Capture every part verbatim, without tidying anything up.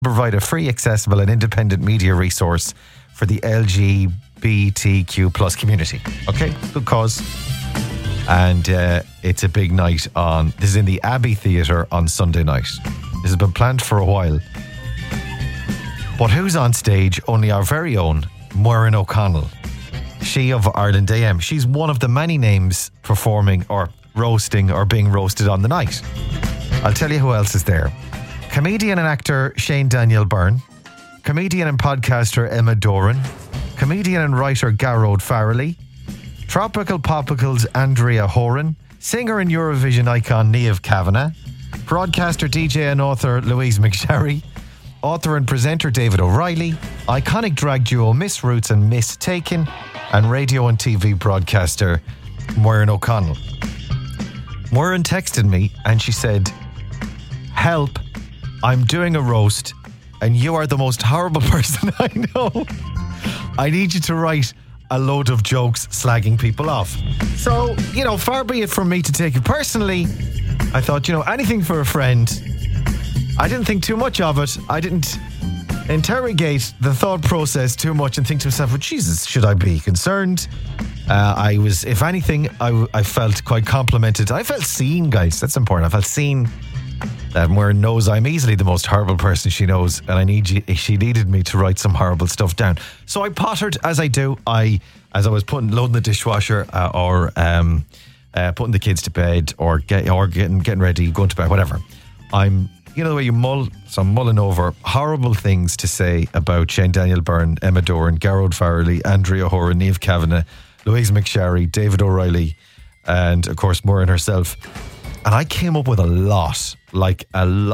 provide a free, accessible and independent media resource for the L G B T Q plus community. Okay, good cause. And uh, it's a big night on, this is in the Abbey Theatre on Sunday night. This has been planned for a while. But who's on stage? Only our very own Muireann O'Connell. She of Ireland A M. She's one of the many names performing or roasting or being roasted on the night. I'll tell you who else is there. Comedian and actor Shane Daniel Byrne. Comedian and podcaster Emma Doran. Comedian and writer Garrod Farrelly. Tropical Popicals Andrea Horan. Singer and Eurovision icon Niamh Kavanagh. Broadcaster, D J and author Louise McSherry. Author and presenter David O'Reilly. Iconic drag duo Miss Roots and Miss Taken. And radio and T V broadcaster Muireann O'Connell. Muireann texted me and she said, "Help, I'm doing a roast and you are the most horrible person I know. I need you to write a load of jokes slagging people off." So, you know, far be it from me to take it personally. I thought, you know, anything for a friend. I didn't think too much of it. I didn't interrogate the thought process too much and think to myself, well, Jesus, should I be concerned? Uh, I was, if anything, I, I felt quite complimented. I felt seen, guys. That's important. I felt seen. That Muireann knows I'm easily the most horrible person she knows, and I need you, she needed me to write some horrible stuff down. So I pottered, as I do. I, as I was putting loading the dishwasher uh, or um, uh, putting the kids to bed or get or getting getting ready, going to bed, whatever. I'm, you know the way you mull, so I'm mulling over horrible things to say about Shane Daniel Byrne, Emma Doran, Garrod Farrelly, Andrea Horan, Niamh Kavanagh, Louise McSherry, David O'Reilly, and of course Muireann herself. And I came up with a lot, like a lot.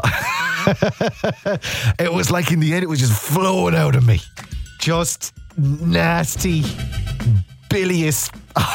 It was like in the end, it was just flowing out of me. Just nasty, bilious,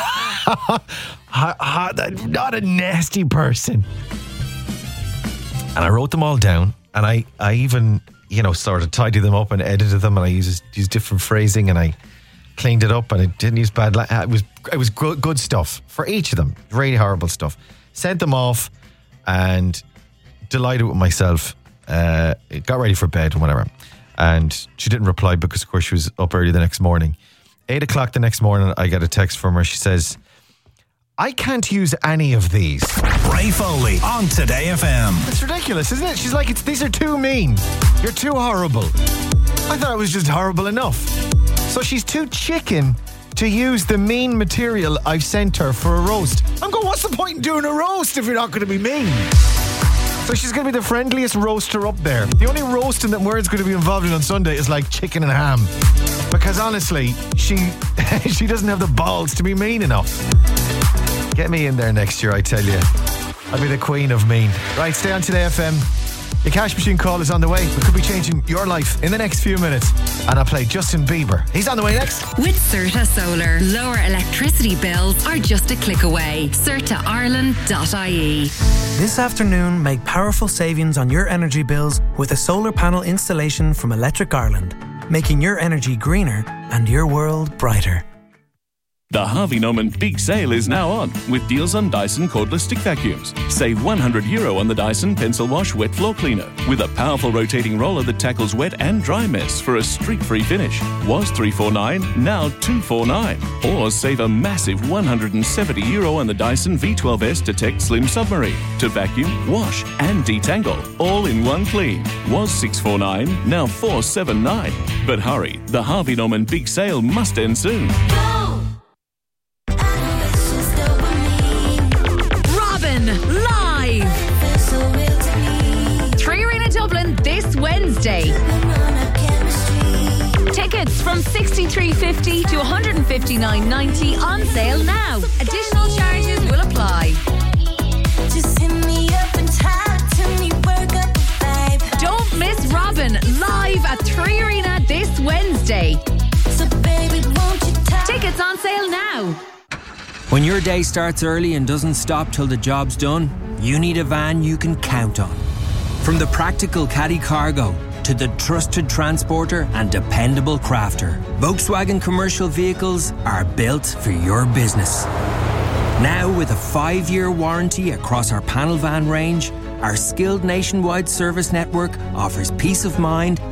not a nasty person. And I wrote them all down, and I, I even, you know, sort of tidied them up and edited them, and I used, used different phrasing, and I cleaned it up, and I didn't use bad language. It was, it was good, good stuff for each of them. Really horrible stuff. Sent them off and delighted with myself. Uh, got ready for bed and whatever. And she didn't reply because, of course, she was up early the next morning. Eight o'clock the next morning, I get a text from her. She says, "I can't use any of these." Ray Foley on Today F M. It's ridiculous, isn't it? She's like, it's, these are too mean. You're too horrible. I thought it was just horrible enough. So she's too chicken to use the mean material I've sent her for a roast. I'm going, what's the point in doing a roast if you're not going to be mean? So she's going to be the friendliest roaster up there. The only roasting that Muireann's going to be involved in on Sunday is like chicken and ham. Because honestly, she she doesn't have the balls to be mean enough. Get me in there next year, I tell you. I'll be the queen of mean. Right, stay on Today F M. The cash machine call is on the way. We could be changing your life in the next few minutes. And I'll play Justin Bieber. He's on the way next. With Certa Solar, lower electricity bills are just a click away. certa ireland dot I E. This afternoon, make powerful savings on your energy bills with a solar panel installation from Electric Ireland, making your energy greener and your world brighter. The Harvey Norman Big Sale is now on, with deals on Dyson cordless stick vacuums. Save one hundred euro on the Dyson Pencil Wash Wet Floor Cleaner, with a powerful rotating roller that tackles wet and dry mess for a streak-free finish. Was three forty-nine, now two forty-nine. Or save a massive one hundred seventy euro on the Dyson V twelve S Detect Slim Submarine, to vacuum, wash and detangle, all in one clean. Was six forty-nine, now four seventy-nine. But hurry, the Harvey Norman Big Sale must end soon. Live! Three Arena Dublin this Wednesday. Tickets from sixty-three fifty to one fifty-nine ninety on sale now. Additional charges will apply. Just hit me up and talk to me, work up a vibe. Don't miss Robin live at Three Arena this Wednesday. So baby, won't you talk? Tickets on sale now. When your day starts early and doesn't stop till the job's done, you need a van you can count on. From the practical caddy cargo to the trusted transporter and dependable crafter, Volkswagen commercial vehicles are built for your business. Now with a five-year warranty across our panel van range, Our skilled nationwide service network offers peace of mind